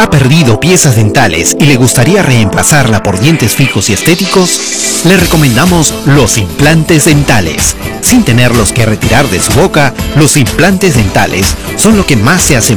¿Ha perdido piezas dentales y le gustaría reemplazarla por dientes fijos y estéticos? Le recomendamos los implantes dentales. Sin tenerlos que retirar de su boca, los implantes dentales son lo que más se hacen